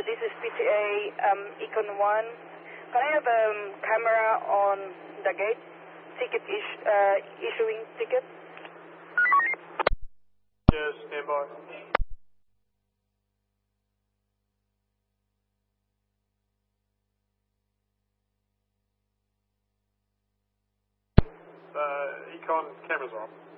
This is PTA Econ 1. Can I have a camera on the gate? Issuing ticket? Yes, stand by. Econ cameras off.